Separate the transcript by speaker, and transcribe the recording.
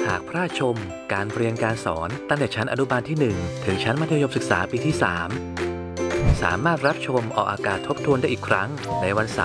Speaker 1: หากพลาดชมการเรียนการสอนตั้งแต่ชั้นอนุบาลที่ 1 ถึงชั้นมัธยมศึกษาปีที่ 3 สามารถรับชมออกอากาศทบทวนได้อีกครั้งในวันเสาร์